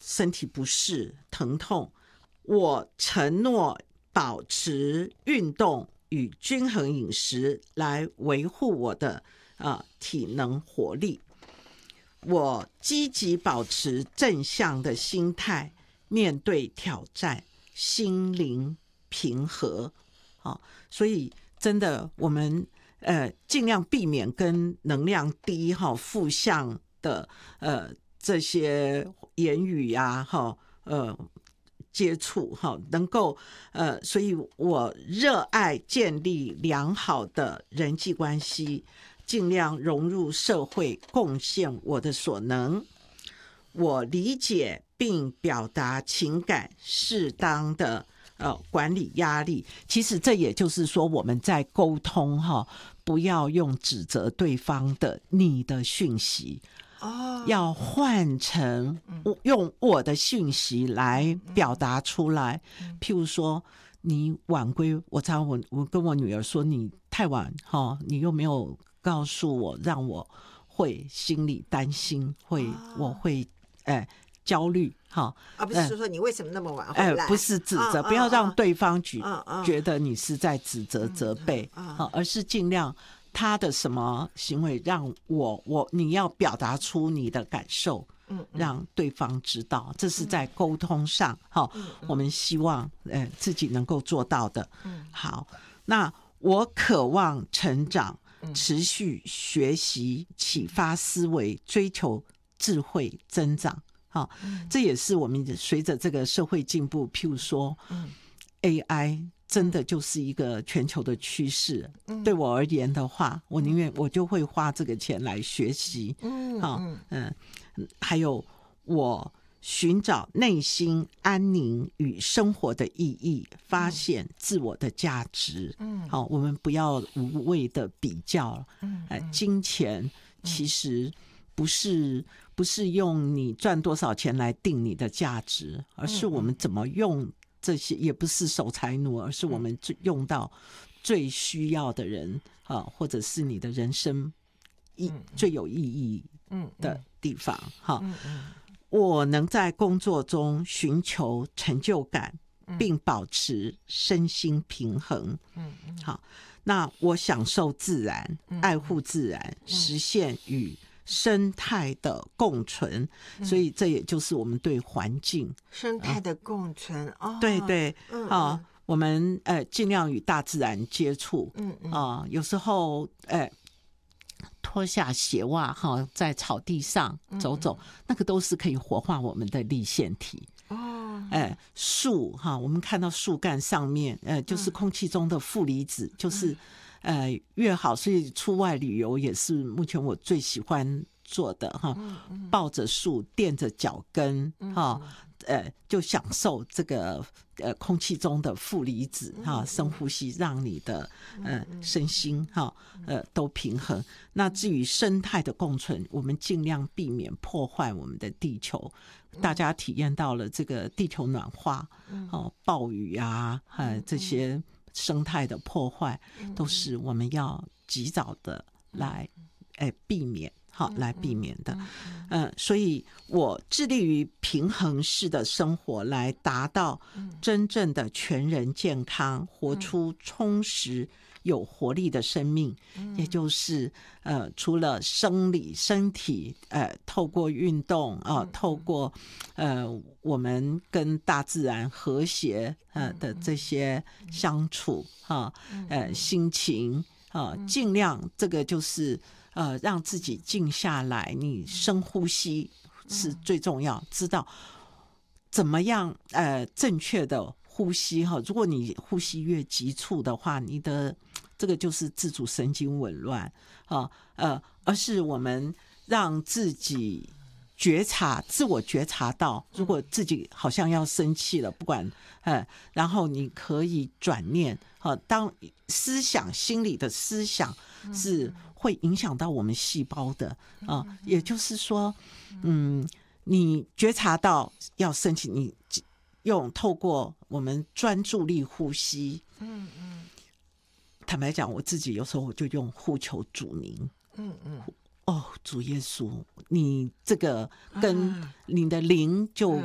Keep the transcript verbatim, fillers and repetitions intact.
身体不适疼痛，我承诺保持运动与均衡饮食来维护我的、呃、体能活力。我积极保持正向的心态，面对挑战，心灵平和。哦、所以真的我们呃尽量避免跟能量低哈、负向的呃这些言语呀哈呃接触哈，能够呃，所以我热爱建立良好的人际关系，尽量融入社会，贡献我的所能。我理解并表达情感，适当的呃管理压力。其实这也就是说，我们在沟通哈，不要用指责对方的你的讯息。哦，要换成用我的讯息来表达出来。譬如说，你晚归，我常我我跟我女儿说，你太晚哈，你又没有告诉我，让我会心里担心，会我会哎焦虑哈。 啊，不是说你为什么那么晚回来？ 哎，不是指责，不要让对方觉觉得你是在指责责备，而是尽量。他的什么行为让我我你要表达出你的感受，嗯，让对方知道，这是在沟通上哈、嗯，我们希望呃自己能够做到的。嗯，好，那我渴望成长，持续学习，启发思维，追求智慧增长。好，这也是我们随着这个社会进步，譬如说，嗯 ，A I。真的就是一个全球的趋势。嗯、对我而言的话，我宁愿我就会花这个钱来学习。嗯嗯嗯，还有我寻找内心安宁与生活的意义，发现自我的价值。嗯，好，我们不要无谓的比较。嗯，呃，金钱其实不是不是用你赚多少钱来定你的价值，而是我们怎么用。这些也不是守财奴，而是我们用到最需要的人啊，或者是你的人生意最有意义的地方哈。我能在工作中寻求成就感，并保持身心平衡。好，那我享受自然，爱护自然，实现与生态的共存，所以这也就是我们对环境生态的共存。呃、哦， 对对，嗯啊，我们呃尽量与大自然接触，嗯嗯啊、呃，有时候呃脱下鞋袜哈，在草地上走走，嗯嗯那个都是可以活化我们的粒线体。哦，哎，树哈，我们看到树干上面，呃，就是空气中的负离子，嗯、就是呃越好，所以出外旅游也是目前我最喜欢做的哈，嗯嗯抱着树垫着脚跟哈。嗯呃，就享受这个呃空气中的负离子哈，深呼吸，让你的呃身心哈呃都平衡。那至于生态的共存，我们尽量避免破坏我们的地球。大家体验到了这个地球暖化，哦，暴雨啊，呃这些生态的破坏，都是我们要及早的来哎避免。好，来避免的，嗯，所以我致力于平衡式的生活，来达到真正的全人健康，活出充实有活力的生命。也就是呃，除了生理身体，呃，透过运动啊、呃，透过呃，我们跟大自然和谐呃的这些相处哈、呃，心情啊、呃，尽量这个就是。呃，让自己静下来，你深呼吸是最重要。知道怎么样呃正确的呼吸哈。如果你呼吸越急促的话，你的这个就是自主神经紊乱啊呃，而是我们让自己觉察，自我觉察到，如果自己好像要生气了，不管呃，然后你可以转念哈。当思想心理的思想是。会影响到我们细胞的啊、呃，也就是说，嗯，你觉察到要生气，你用透过我们专注力呼吸，嗯嗯，坦白讲，我自己有时候我就用呼求主名，嗯嗯，哦，主耶稣，你这个跟你的灵就